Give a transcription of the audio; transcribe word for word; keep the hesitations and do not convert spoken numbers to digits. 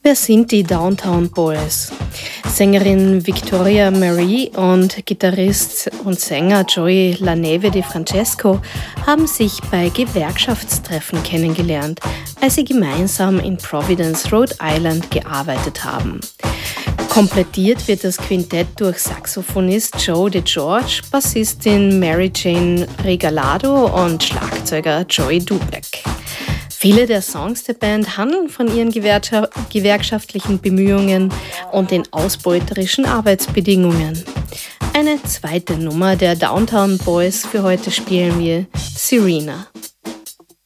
Wer sind die Downtown Boys? Sängerin Victoria Marie und Gitarrist und Sänger Joey La Neve Di Francesco haben sich bei Gewerkschaftstreffen kennengelernt, als sie gemeinsam in Providence, Rhode Island gearbeitet haben. Komplettiert wird das Quintett durch Saxophonist Joe DeGeorge, Bassistin Mary Jane Regalado und Schlagzeuger Joey Dubek. Viele der Songs der Band handeln von ihren gewerkscha- gewerkschaftlichen Bemühungen und den ausbeuterischen Arbeitsbedingungen. Eine zweite Nummer der Downtown Boys für heute spielen wir Serena.